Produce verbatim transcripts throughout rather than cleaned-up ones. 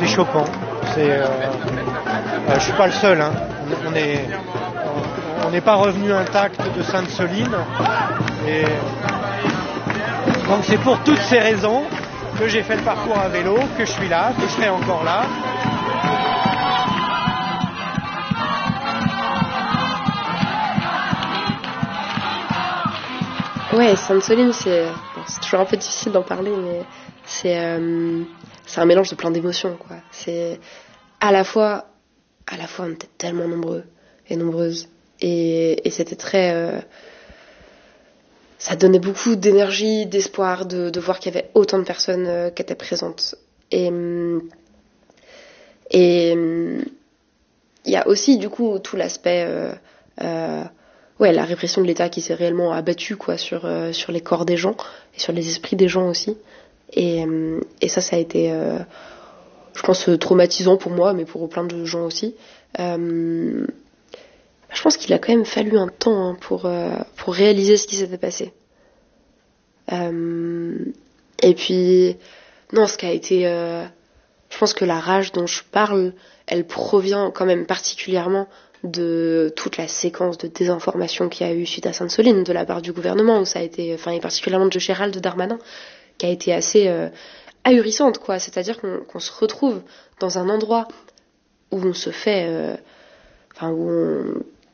c'est choquant. C'est, euh, euh, je suis pas le seul. Hein. On est, on n'est pas revenu intact de Sainte-Soline. Et donc c'est pour toutes ces raisons que j'ai fait le parcours à vélo, que je suis là, que je serai encore là. Ouais, Sainte-Soline, c'est, bon, c'est toujours un peu difficile d'en parler, mais c'est, euh, c'est un mélange de plein d'émotions, quoi. C'est à la fois, à la fois, on était tellement nombreux et nombreuses, et, et c'était très, euh, ça donnait beaucoup d'énergie, d'espoir, de, de voir qu'il y avait autant de personnes euh, qui étaient présentes. Et et il y a aussi du coup tout l'aspect euh, euh, ouais, la répression de l'État qui s'est réellement abattue quoi sur euh, sur les corps des gens et sur les esprits des gens aussi. Et et ça ça a été euh, je pense traumatisant pour moi mais pour plein de gens aussi. Euh, je pense qu'il a quand même fallu un temps hein, pour euh, pour réaliser ce qui s'était passé. Euh, et puis non, ce qui a été euh, je pense que la rage dont je parle, elle provient quand même particulièrement de toute la séquence de désinformation qu'il y a eu suite à Sainte-Soline de la part du gouvernement, où ça a été, enfin, et particulièrement de Gérald Darmanin, qui a été assez euh, ahurissante, quoi. C'est-à-dire qu'on, qu'on se retrouve dans un endroit où on se fait, euh, enfin, où on,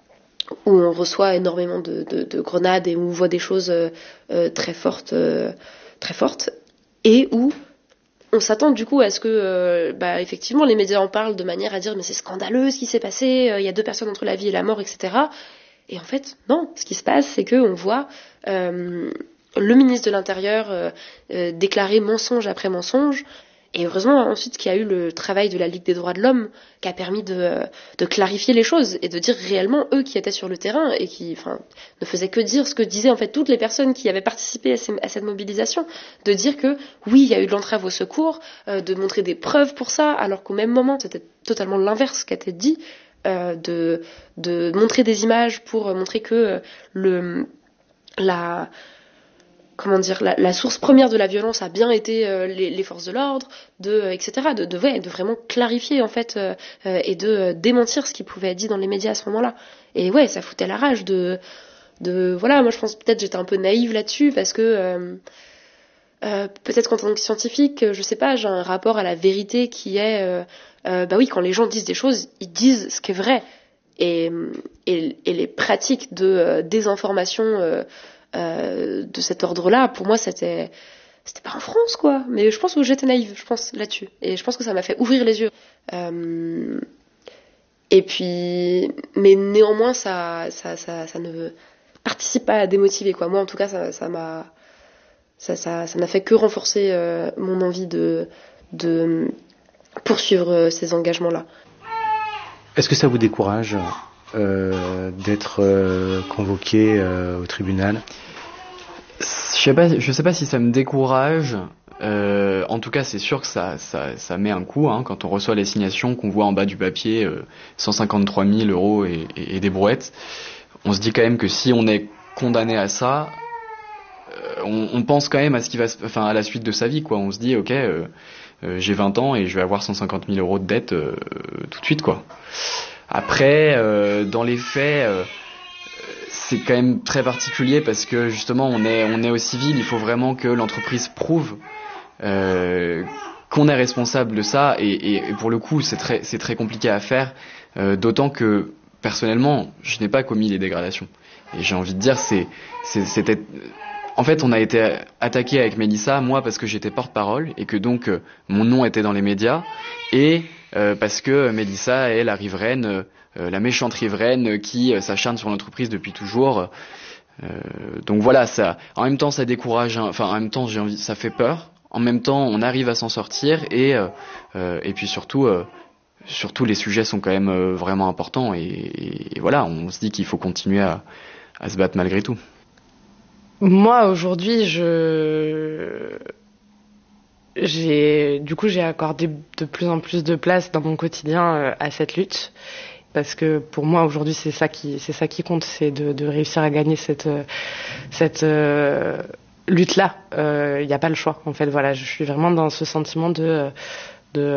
où on reçoit énormément de, de, de grenades et où on voit des choses euh, euh, très fortes, euh, très fortes, et où on s'attend du coup à ce que, euh, bah, effectivement, les médias en parlent de manière à dire mais c'est scandaleux ce qui s'est passé, il euh, y a deux personnes entre la vie et la mort, et cetera. Et en fait, non. Ce qui se passe, c'est qu'on voit euh, le ministre de l'Intérieur euh, euh, déclarer mensonge après mensonge. Et heureusement, ensuite, qu'il y a eu le travail de la Ligue des droits de l'homme qui a permis de, de clarifier les choses et de dire réellement eux qui étaient sur le terrain et qui enfin, ne faisaient que dire ce que disaient en fait toutes les personnes qui avaient participé à, ces, à cette mobilisation, de dire que oui, il y a eu de l'entrave au secours, euh, de montrer des preuves pour ça, alors qu'au même moment, c'était totalement l'inverse qui a été dit, euh, de, de montrer des images pour montrer que euh, le, la... comment dire, la, la source première de la violence a bien été euh, les, les forces de l'ordre, de, euh, et cetera. De, de, ouais, de vraiment clarifier en fait euh, euh, et de euh, démentir ce qui pouvait être dit dans les médias à ce moment-là. Et ouais, ça foutait la rage de, de voilà. Moi, je pense peut-être j'étais un peu naïve là-dessus parce que euh, euh, peut-être qu'en tant que scientifique, je sais pas, j'ai un rapport à la vérité qui est, euh, euh, bah oui, quand les gens disent des choses, ils disent ce qui est vrai. Et, et, et les pratiques de euh, désinformation euh, Euh, de cet ordre-là, pour moi, c'était, c'était pas en France, quoi. Mais je pense que j'étais naïve, je pense, là-dessus. Et je pense que ça m'a fait ouvrir les yeux. Euh, et puis, mais néanmoins, ça, ça, ça, ça ne participe pas à démotiver, quoi. Moi, en tout cas, ça, ça m'a, ça, ça, ça n'a fait que renforcer euh, mon envie de, de poursuivre euh, ces engagements-là. Est-ce que ça vous décourage Euh, d'être euh, convoqué euh, au tribunal? Je sais pas, je sais pas si ça me décourage. Euh, en tout cas, c'est sûr que ça, ça, ça met un coup hein, quand on reçoit l'assignation, qu'on voit en bas du papier euh, cent cinquante-trois mille euros et, et, et des brouettes. On se dit quand même que si on est condamné à ça, euh, on, on pense quand même à ce qui va, enfin à la suite de sa vie, quoi. On se dit, ok, euh, euh, j'ai vingt ans et je vais avoir cent cinquante mille euros de dette euh, tout de suite, quoi. Après, euh, dans les faits, euh, c'est quand même très particulier parce que justement, on est, on est au civil. Il faut vraiment que l'entreprise prouve euh, qu'on est responsable de ça. Et, et, et pour le coup, c'est très, c'est très compliqué à faire. Euh, d'autant que personnellement, je n'ai pas commis les dégradations. Et j'ai envie de dire, c'est, c'est, c'était. En fait, on a été attaqué avec Mélissa, moi parce que j'étais porte-parole et que donc euh, mon nom était dans les médias, et euh, parce que Mélissa est la riveraine, euh, la méchante riveraine qui euh, s'acharne sur l'entreprise depuis toujours. Euh, donc voilà, ça. En même temps, ça décourage. Hein, enfin, en même temps, j'ai envie, ça fait peur. En même temps, on arrive à s'en sortir et euh, euh, et puis surtout, euh, surtout les sujets sont quand même euh, vraiment importants et, et, et voilà, on se dit qu'il faut continuer à, à se battre malgré tout. Moi, aujourd'hui, je... j'ai, du coup, j'ai accordé de plus en plus de place dans mon quotidien à cette lutte. Parce que pour moi, aujourd'hui, c'est ça qui, c'est ça qui compte, c'est de, de réussir à gagner cette, cette euh, lutte-là. Il euh, n'y a pas le choix, en fait. Voilà, je suis vraiment dans ce sentiment de...